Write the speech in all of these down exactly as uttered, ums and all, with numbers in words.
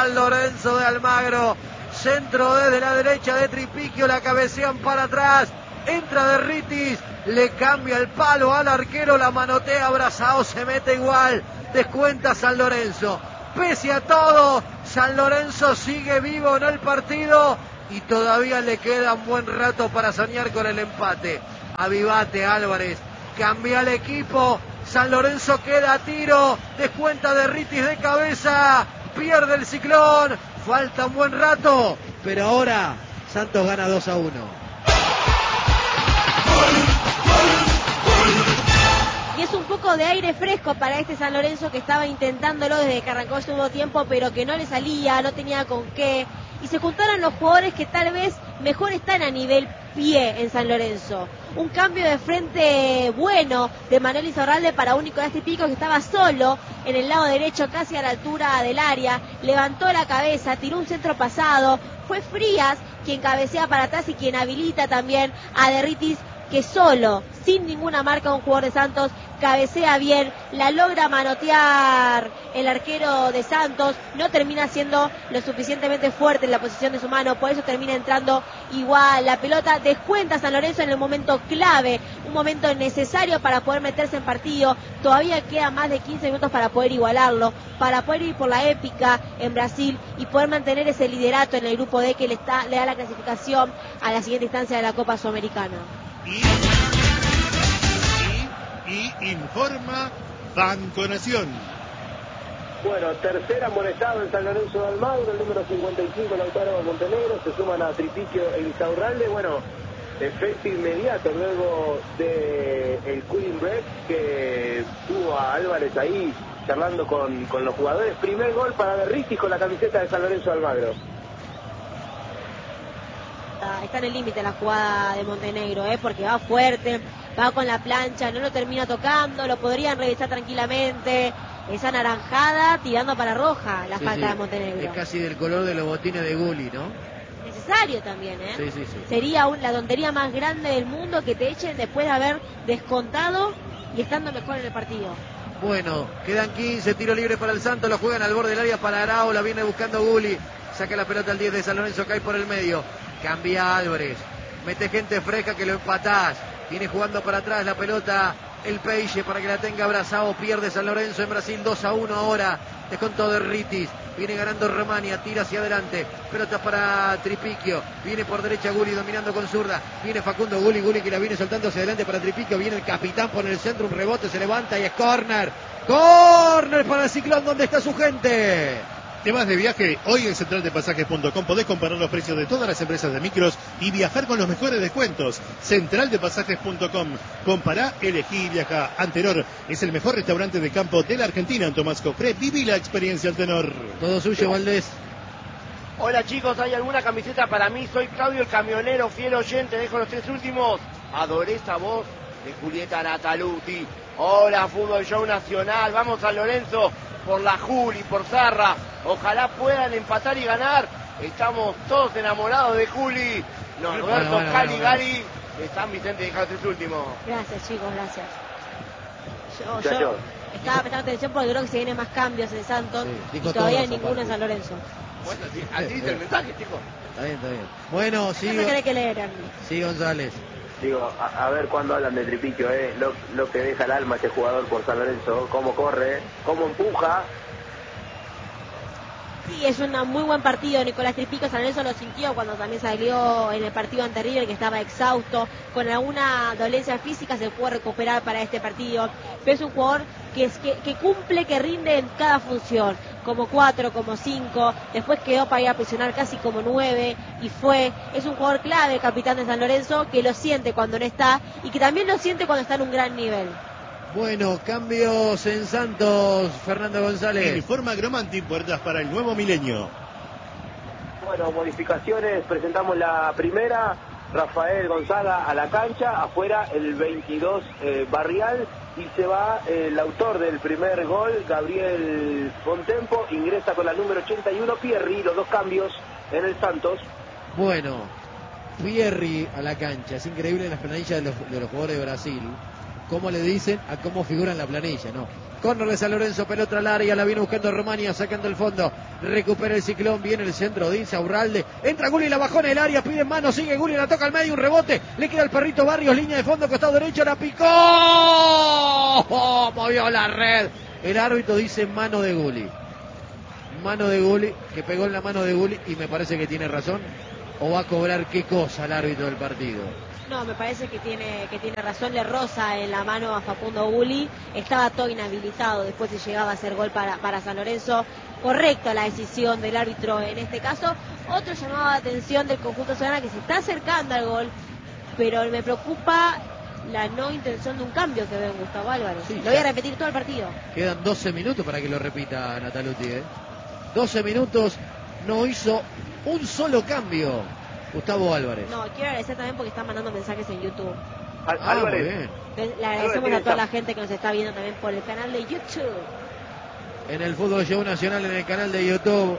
San Lorenzo de Almagro. Centro desde la derecha de Tripiquio, la cabecean para atrás. Entra Derritis, le cambia el palo al arquero, la manotea, Brazao se mete igual. Descuenta San Lorenzo. Pese a todo, San Lorenzo sigue vivo en el partido y todavía le queda un buen rato para soñar con el empate. Avivate, Álvarez, cambia el equipo. San Lorenzo queda a tiro, descuenta Derritis de cabeza, pierde el Ciclón, falta un buen rato, pero ahora Santos gana dos a uno. Y es un poco de aire fresco para este San Lorenzo que estaba intentándolo desde que arrancó el segundo tiempo, pero que no le salía, no tenía con qué. Y se juntaron los jugadores que tal vez mejor están a nivel pie en San Lorenzo. Un cambio de frente bueno de Manuel Izarralde para un Nicolás Tripiquio que estaba solo en el lado derecho, casi a la altura del área. Levantó la cabeza, tiró un centro pasado. Fue Frías quien cabecea para atrás y quien habilita también a Derritis, que solo, sin ninguna marca, un jugador de Santos cabecea bien, la logra manotear el arquero de Santos, no termina siendo lo suficientemente fuerte en la posición de su mano, por eso termina entrando igual la pelota. Descuenta San Lorenzo en el momento clave, un momento necesario para poder meterse en partido. Todavía queda más de quince minutos para poder igualarlo, para poder ir por la épica en Brasil y poder mantener ese liderato en el grupo D que le, está, le da la clasificación a la siguiente instancia de la Copa Sudamericana. Y, y, y informa Banco Nación. Bueno, tercera amonestado en San Lorenzo de Almagro, el número cincuenta y cinco, Lautaro Montenegro. Se suman a Tripiquio e Insaurralde. Bueno, efecto inmediato luego de el cooling break que tuvo a Álvarez ahí charlando con, con los jugadores. Primer gol para Derritis con la camiseta de San Lorenzo de Almagro. Está en el límite la jugada de Montenegro, ¿eh? Porque va fuerte, va con la plancha, no lo termina tocando, lo podrían revisar tranquilamente. Esa naranjada tirando para roja la sí, falta sí. de Montenegro. Es casi del color de los botines de Gulli, ¿no? Necesario también, ¿eh? Sí, sí, sí. Sería un, la tontería más grande del mundo que te echen después de haber descontado y estando mejor en el partido. Bueno, quedan quince, tiro libre para el Santos, lo juegan al borde del área para Arao, la viene buscando Gulli. Saca la pelota al diez de San Lorenzo, cae por el medio. Cambia Álvarez. Mete gente fresca que lo empatás. Viene jugando para atrás la pelota el Peixe para que la tenga Brazao. Pierde San Lorenzo en Brasil dos a uno ahora. Descontó Derritis. Viene ganando Romania. Tira hacia adelante. Pelota para Tripiquio. Viene por derecha Gulli dominando con zurda. Viene Facundo Gulli. Gulli que la viene soltando hacia adelante para Tripiquio. Viene el capitán por el centro. Un rebote. Se levanta y es córner. Córner para el Ciclón donde está su gente. ¿Te vas de viaje? Hoy en central de pasajes punto com podés comparar los precios de todas las empresas de micros y viajar con los mejores descuentos. central de pasajes punto com. Compará, elegí y viaja. Antenor es el mejor restaurante de campo de la Argentina en Tomás Cofré. Viví la experiencia Antenor. Todo suyo, Valdés. Hola chicos, ¿hay alguna camiseta para mí? Soy Claudio el camionero, fiel oyente, dejo los tres últimos. Adoré esa voz de Julieta Nataluti. Hola, Fútbol Show Nacional, vamos San Lorenzo. Por la Juli, por Zarra, ojalá puedan empatar y ganar. Estamos todos enamorados de Juli. Los Roberto, bueno, bueno, Cali, bueno, bueno. Gary, están Vicente y tres últimos. Gracias chicos, gracias. Yo, yo, yo estaba prestando atención porque creo que se vienen más cambios en Santos sí, y todavía ninguno en San Lorenzo. Bueno, sí, así dice el mensaje, chicos. Está bien, está bien. Bueno, sí. No me que leer. Sí, González. Digo, a, a ver cuándo hablan de Tripiquio, ¿eh? Lo, lo que deja el alma este jugador por San Lorenzo, cómo corre, cómo empuja. Sí, es un muy buen partido. Nicolás Tripiquio, San Lorenzo lo sintió cuando también salió en el partido ante River, que estaba exhausto, con alguna dolencia física, se puede recuperar para este partido. Pero es un jugador que, es, que, que cumple, que rinde en cada función, como cuatro, como cinco, después quedó para ir a presionar casi como nueve, y fue, es un jugador clave, el capitán de San Lorenzo, que lo siente cuando no está, y que también lo siente cuando está en un gran nivel. Bueno, cambios en Santos, Fernando González. Informa Gromanti, puertas para el nuevo milenio. Bueno, modificaciones, presentamos la primera. Rafael Gonzaga a la cancha, afuera el veintidós eh, Barrial, y se va eh, el autor del primer gol, Gabriel Bontempo, ingresa con la número ochenta y uno, Pierri, los dos cambios en el Santos. Bueno, Pierri a la cancha, es increíble las planillas de los, de los jugadores de Brasil, cómo le dicen a cómo figura en la planilla, ¿no? Córner de San Lorenzo, pelota al área, la viene buscando Romaña, sacando el fondo. Recupera el Ciclón, viene el centro de Insaurralde. Entra Gulli, la bajó en el área, pide mano, sigue Gulli, la toca al medio, un rebote. Le queda el perrito Barrios, línea de fondo, costado derecho, la picó. Oh, movió la red. El árbitro dice mano de Gulli. Mano de Gulli, que pegó en la mano de Gulli y me parece que tiene razón. ¿O va a cobrar qué cosa el árbitro del partido? No, me parece que tiene que tiene razón, le roza en la mano a Facundo Gulli, estaba todo inhabilitado, después se llegaba a hacer gol para, para San Lorenzo, correcta la decisión del árbitro en este caso. Otro llamado de atención del conjunto Solana que se está acercando al gol, pero me preocupa la no intención de un cambio que ve en Gustavo Álvarez. Sí, lo voy a repetir todo el partido. Quedan doce minutos para que lo repita Nataluti, ¿eh? doce minutos, no hizo un solo cambio Gustavo Álvarez. No, quiero agradecer también porque están mandando mensajes en YouTube. Al Ah, Álvarez. muy bien. Le, le agradecemos a toda la gente que nos está viendo también por el canal de YouTube. En el Fútbol Show Nacional, en el canal de YouTube,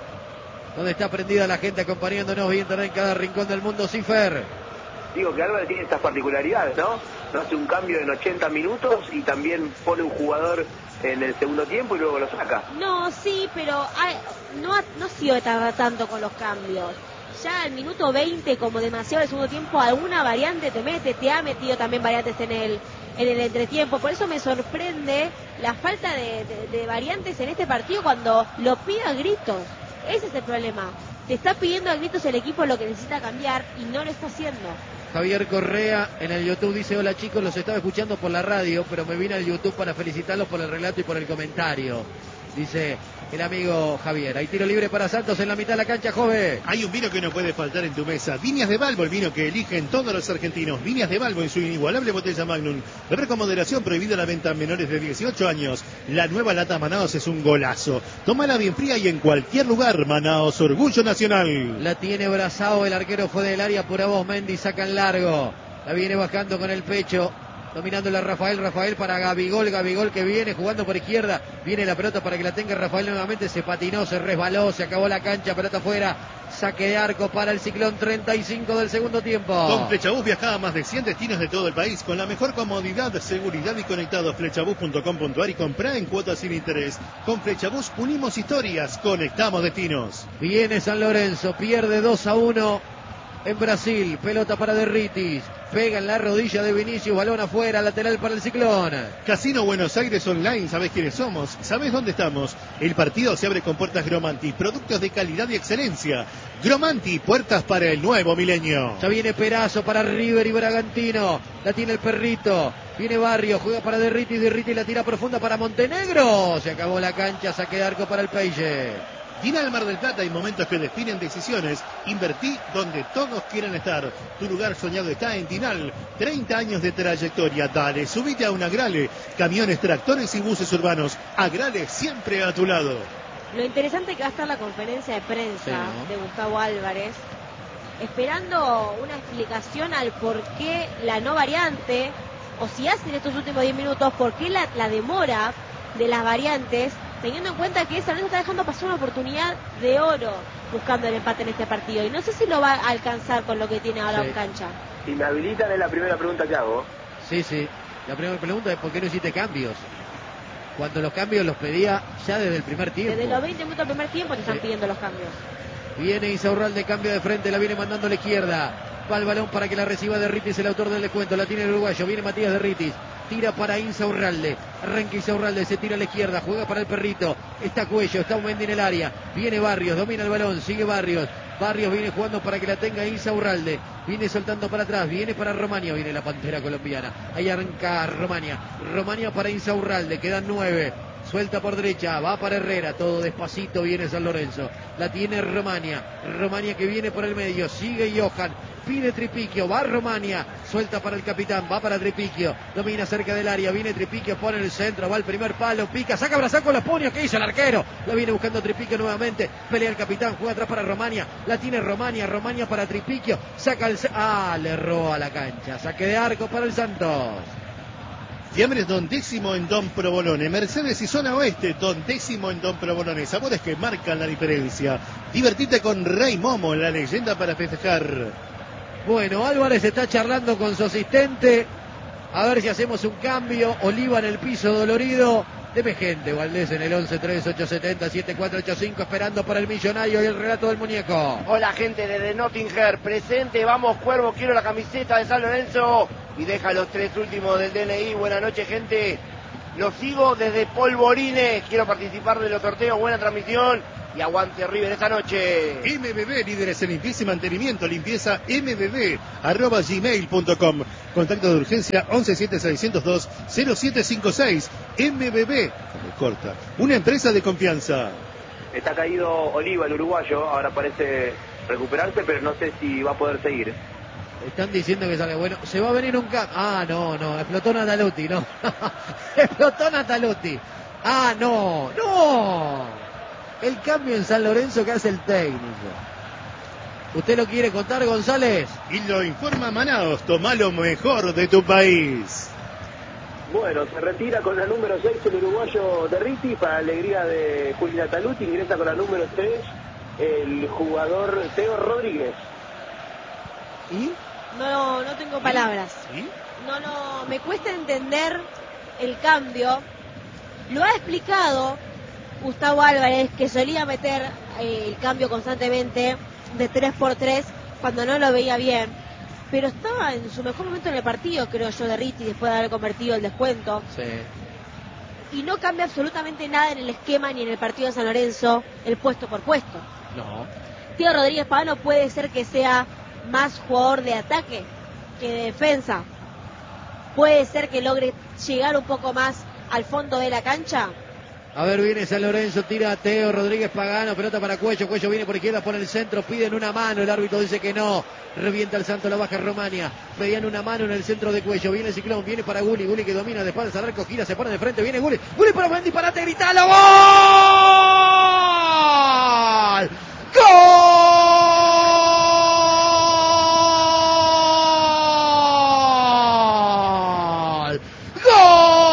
donde está prendida la gente acompañándonos, viendo en cada rincón del mundo. Cifer. Digo que Álvarez tiene estas particularidades, ¿no? No hace un cambio en ochenta minutos y también pone un jugador en el segundo tiempo y luego lo saca. No, sí, pero hay, no, ha, no ha sido tardar tanto con los cambios. Ya al minuto veinte, como demasiado el segundo tiempo, alguna variante te mete, te ha metido también variantes en el en el entretiempo. Por eso me sorprende la falta de, de, de variantes en este partido cuando lo pide a gritos. Ese es el problema. Te está pidiendo a gritos el equipo lo que necesita cambiar y no lo está haciendo. Javier Correa en el YouTube dice: hola chicos, los estaba escuchando por la radio, pero me vine al YouTube para felicitarlos por el relato y por el comentario. Dice el amigo Javier. Hay tiro libre para Santos en la mitad de la cancha, joven. Hay un vino que no puede faltar en tu mesa. Viñas de Balbo, el vino que eligen todos los argentinos. Viñas de Balbo en su inigualable botella Magnum. Beber con moderación, prohibida la venta a menores de dieciocho años. La nueva lata Manaos es un golazo. Tómala bien fría y en cualquier lugar. Manaos, orgullo nacional. La tiene Brazao, el arquero fue del área, por vos Mendy, sacan largo. La viene bajando con el pecho. Dominándola Rafael, Rafael para Gabigol, Gabigol que viene jugando por izquierda, viene la pelota para que la tenga Rafael nuevamente, se patinó, se resbaló, se acabó la cancha, pelota afuera, saque de arco para el Ciclón, treinta y cinco del segundo tiempo. Con Flechabús viaja a más de cien destinos de todo el país, con la mejor comodidad, seguridad y conectado. Flechabús punto com punto ar y comprá en cuotas sin interés. Con Flechabús unimos historias, conectamos destinos. Viene San Lorenzo, pierde dos a uno en Brasil, pelota para Derritis, pega en la rodilla de Vinicius, balón afuera, lateral para el Ciclón. Casino Buenos Aires Online, ¿sabés quiénes somos? ¿Sabés dónde estamos? El partido se abre con puertas Gromanti, productos de calidad y excelencia. Gromanti, puertas para el nuevo milenio. Ya viene Perazo para River y Bragantino, la tiene el perrito, viene Barrio, juega para Derritis, Derritis la tira profunda para Montenegro, se acabó la cancha, saque de arco para el Peixe. Dinal Mar del Plata, hay momentos que definen decisiones. Invertí donde todos quieren estar. Tu lugar soñado está en Dinal. treinta años de trayectoria. Dale, subite a un Agrale. Camiones, tractores y buses urbanos. Agrale siempre a tu lado. Lo interesante que va a estar la conferencia de prensa sí, ¿no? de Gustavo Álvarez, esperando una explicación al por qué la no variante, o si hacen estos últimos diez minutos, por qué la, la demora de las variantes, teniendo en cuenta que San Lorenzo está dejando pasar una oportunidad de oro buscando el empate en este partido. Y no sé si lo va a alcanzar con lo que tiene ahora sí. en cancha. Si me habilitan es la primera pregunta que hago. Sí, sí. La primera pregunta es ¿por qué no hiciste cambios? Cuando los cambios los pedía ya desde el primer tiempo. Desde los veinte minutos del primer tiempo te están sí. pidiendo los cambios. Viene Insaurralde, cambio de frente, la viene mandando a la izquierda. Va el balón para que la reciba Derritis, el autor del descuento. La tiene el uruguayo, viene Matías Derritis. Tira para Insaurralde, arranca Insaurralde, se tira a la izquierda, juega para el perrito, está Cuello, está un Mendy en el área, viene Barrios, domina el balón, sigue Barrios, Barrios viene jugando para que la tenga Insaurralde, viene soltando para atrás, viene para Romaña, viene la pantera colombiana, ahí arranca Romaña, Romaña para Insaurralde, quedan nueve. Suelta por derecha, va para Herrera, todo despacito viene San Lorenzo. La tiene Romaña, Romaña que viene por el medio, sigue Johan, pide Tripiquio, va Romaña, suelta para el capitán, va para Tripiquio, domina cerca del área, viene Tripiquio, pone en el centro, va el primer palo, pica, saca Brazán con los puños, ¿qué hizo el arquero? La viene buscando Tripiquio nuevamente, pelea el capitán, juega atrás para Romaña, la tiene Romaña, Romaña para Tripiquio, saca el... Ah, le roba la cancha, saque de arco para el Santos. Fiambres Don Décimo en Don Provolone. Mercedes y zona oeste, Don Décimo en Don Provolone. Sabores que marcan la diferencia. Divertite con Rey Momo, la leyenda para festejar. Bueno, Álvarez está charlando con su asistente. A ver si hacemos un cambio. Oliva en el piso dolorido. Deme gente, Valdés, en el once tres ocho siete cero siete cuatro ocho cinco, esperando para el millonario y el relato del muñeco. Hola gente desde Nottingham, presente, vamos Cuervo, quiero la camiseta de San Lorenzo y deja los tres últimos del D N I. Buenas noches gente, los sigo desde Polvorines, quiero participar de los sorteos, buena transmisión y aguante River esta noche. M B B, líderes en limpieza y mantenimiento, limpieza m b b arroba gmail punto com. Contacto de urgencia once siete seiscientos dos cero siete cinco seis. M B B, como corta, una empresa de confianza. Está caído Oliva, el uruguayo, ahora parece recuperarse, pero no sé si va a poder seguir. Están diciendo que sale bueno. Se va a venir un cambio. Ah, no, no. Explotó Nataluti, no. Explotó Nataluti. Ah, no, no. El cambio en San Lorenzo que hace el técnico. ¿Usted lo quiere contar, González? Y lo informa Manaos, toma lo mejor de tu país. Bueno, se retira con la número seis el uruguayo de Riti, para alegría de Juli Nataluti. Ingresa con la número tres el jugador Teo Rodríguez. ¿Y? No, no tengo palabras. ¿Y? No, no, me cuesta entender el cambio. Lo ha explicado Gustavo Álvarez, que solía meter eh, el cambio constantemente de tres por tres cuando no lo veía bien. Pero estaba en su mejor momento en el partido, creo yo, de Riti, después de haber convertido el descuento. Sí. Y no cambia absolutamente nada en el esquema ni en el partido de San Lorenzo, el puesto por puesto. No. Tío Rodríguez Pagano puede ser que sea más jugador de ataque que de defensa. Puede ser que logre llegar un poco más al fondo de la cancha. A ver, viene San Lorenzo, tira a Teo Rodríguez Pagano, pelota para Cuello, Cuello viene por izquierda, por el centro, piden una mano, el árbitro dice que no, revienta el Santo, la baja Romania, pedían una mano en el centro de Cuello, viene el Ciclón, viene para Guli, Guli que domina de espaldas al arco, gira, se pone de frente, viene Guli, Guli para buen disparate, gritalo, ¡gol!